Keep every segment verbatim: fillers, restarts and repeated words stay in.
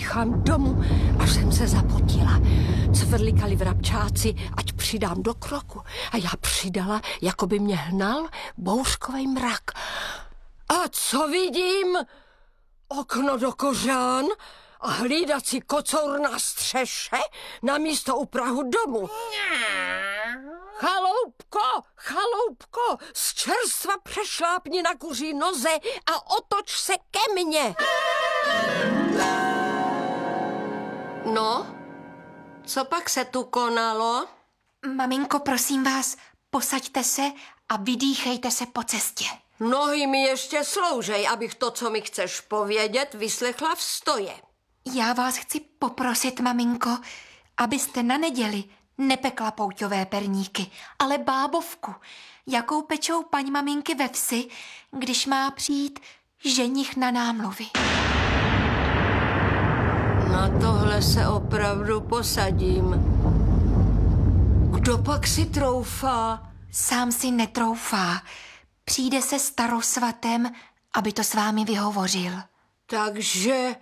míchám domů, až jsem se zapotila. Cvrlikali vrabčáci, ať přidám do kroku. A já přidala, jako by mě hnal bouřkovej mrak. A co vidím? Okno do kořán a hlídací kocour na střeše namísto u prahu domu. Chaloupko, chaloupko, z čerstva přešlápni na kuří noze a otoč se ke mně. No, co pak se tu konalo? Maminko, prosím vás, posaďte se a vydýchejte se po cestě. Nohy mi ještě sloužej, abych to, co mi chceš povědět, vyslechla v stoje. Já vás chci poprosit, maminko, abyste na neděli nepekla pouťové perníky, ale bábovku, jakou pečou paní maminky ve vsi, když má přijít ženich na námluvy. Na tohle se opravdu posadím. Kdo pak si troufá? Sám si netroufá. Přijde se starosvatem, aby to s vámi vyhovořil. Takže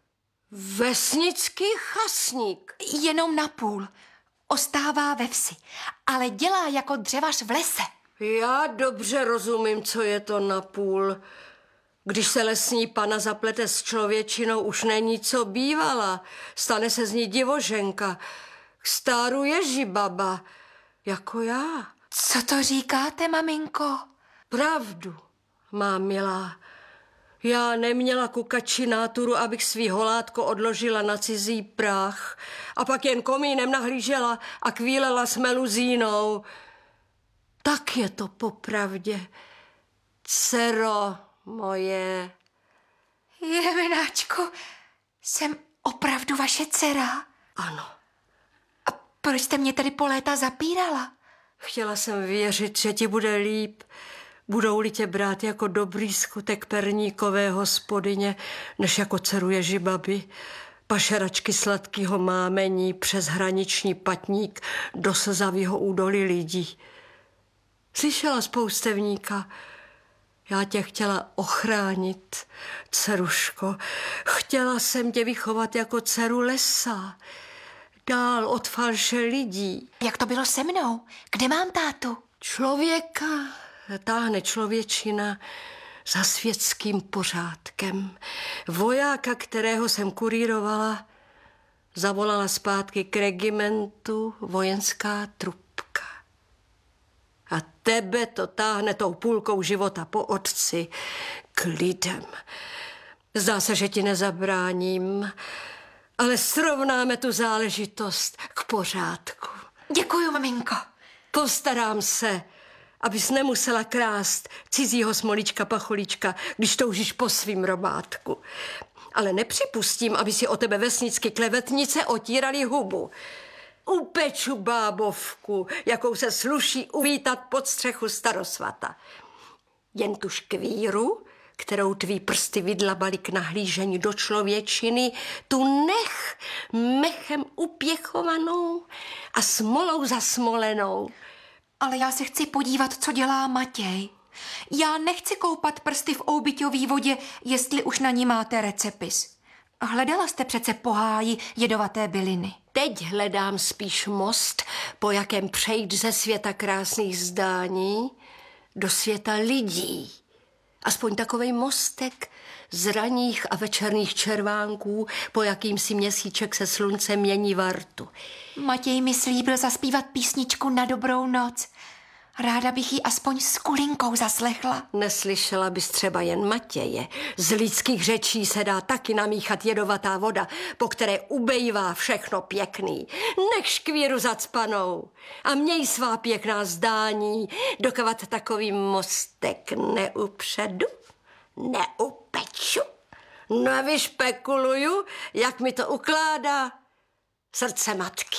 vesnický chasník. Jenom napůl. Ostává ve vsi, ale dělá jako dřevař v lese. Já dobře rozumím, co je to napůl. Když se lesní pana zaplete s člověčinou, už není co bývala. Stane se z ní divoženka. K stáru ježibaba, jako já. Co to říkáte, maminko? Pravdu, má milá. Já neměla kukači náturu, abych svý holátko odložila na cizí prach a pak jen komínem nahlížela a kvílela s meluzínou. Tak je to popravdě, dcero moje. Jemenáčku, jsem opravdu vaše dcera? Ano. A proč jste mě tedy po léta zapírala? Chtěla jsem věřit, že ti bude líp. Budou-li tě brát jako dobrý skutek perníkové hospodyně, než jako dceru ježibaby, pašeračky sladkýho mámení přes hraniční patník do slzavýho údolí lidí. Slyšela spoustevníka, já tě chtěla ochránit, dceruško. Chtěla jsem tě vychovat jako dceru lesa, dál od falše lidí. Jak to bylo se mnou? Kde mám tátu? Člověka táhne člověčina za světským pořádkem. Vojáka, kterého jsem kurírovala, zavolala zpátky k regimentu vojenská trubka. A tebe to táhne tou půlkou života po otci k lidem. Zdá se, že ti nezabráním, ale srovnáme tu záležitost k pořádku. Děkuju, maminko. Postarám se, abys nemusela krást cizího smolíčka pacholíčka, když toužíš po svým robátku. Ale nepřipustím, aby si o tebe vesnicky klevetnice otírali hubu. Upeču bábovku, jakou se sluší uvítat pod střechu starosvata. Jen tu škvíru, kterou tví prsty vydlabaly k nahlížení do člověčiny, tu nech mechem upěchovanou a smolou zasmolenou. Ale já se chci podívat, co dělá Matěj. Já nechci koupat prsty v oubyťový vodě, jestli už na ní máte recepis. Hledala jste přece po háji jedovaté byliny. Teď hledám spíš most, po jakém přejít ze světa krásných zdání do světa lidí. Aspoň takovej mostek z ranních a večerních červánků, po jakým si měsíček se sluncem mění vartu. Matěj mi slíbil zaspívat písničku na dobrou noc. Ráda bych ji aspoň s kulinkou zaslechla. Neslyšela bys třeba jen Matěje. Z lidských řečí se dá taky namíchat jedovatá voda, po které ubejvá všechno pěkný. Nech škvíru zacpanou a měj svá pěkná zdání, dokavat takový mostek neupředu, neupeču, nevyšpekuluju, jak mi to ukládá srdce matky.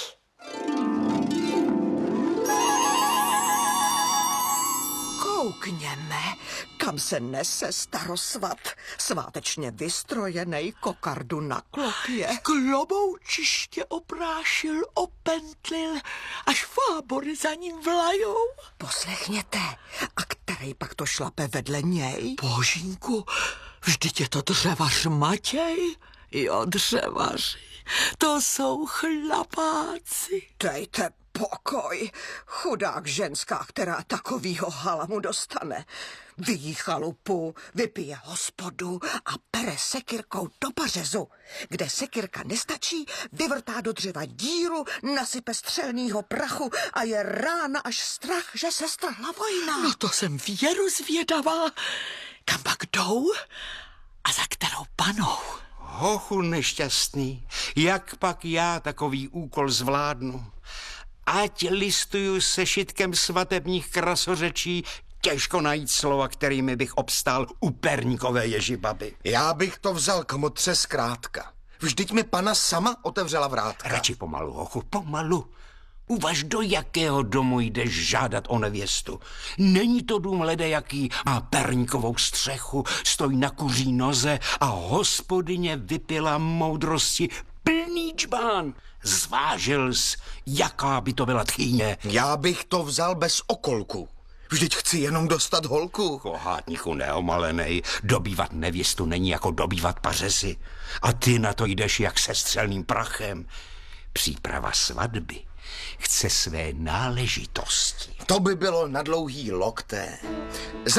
Koukněme, kam se nese starosvat, svátečně vystrojenej kokardu na klopě. Kloboučiště oprášil, opentlil, až fábory za ním vlajou. Poslechněte, a který pak to šlape vedle něj? Božínku, vždyť je to dřevař Matěj. Jo, dřevaři, to jsou chlapáci. Dejte pokoj. Chudák ženská, která takovýho halamu dostane. Vyjí chalupu, vypije hospodu a pere sekyrkou do pařezu. Kde sekyrka nestačí, vyvrtá do dřeva díru, nasype střelnýho prachu a je rána až strach, že se strhla vojna. No to jsem věru zvědavá. Kam pak jdou a za kterou panou? Hochu nešťastný, jak pak já takový úkol zvládnu? Ať listuju se šitkem svatebních krasořečí, těžko najít slova, kterými bych obstál u perníkové ježibaby. Já bych to vzal k motře zkrátka. Vždyť mi pana sama otevřela vrátka. Radši pomalu, hochu, pomalu. Uvaž, do jakého domu jdeš žádat o nevěstu. Není to dům ledejaký, má perníkovou střechu, stojí na kuří noze a hospodyně vypila moudrosti plný čbán. Zvážil jsi, jaká by to byla tchýně. Já bych to vzal bez okolku. Vždyť chci jenom dostat holku. Kohátníku neomalenej, dobývat nevěstu není jako dobývat pařezy. A ty na to jdeš jak se střelným prachem. Příprava svatby chce své náležitosti. To by bylo na dlouhý lokté. Za